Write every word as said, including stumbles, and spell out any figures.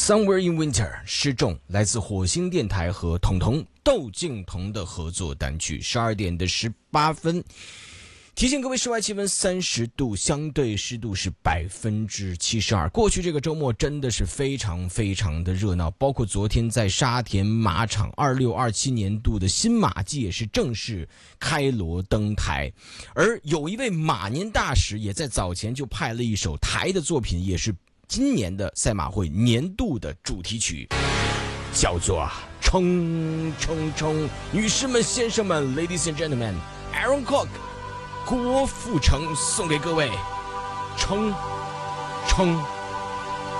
Somewhere in Winter 失重，来自火星电台和彤彤窦靖童的合作单曲。十二点的十八分，提醒各位，室外气温三十度，相对湿度是百分之七十二。过去这个周末真的是非常非常的热闹，包括昨天在沙田马场二六二七年度的新马季也是正式开锣登台，而有一位马年大使也在早前就派了一首台的作品，也是今年的赛马会年度的主题曲，叫做冲冲冲。女士们先生们 Ladies and Gentlemen Aaron Kwok 郭富城送给各位，冲冲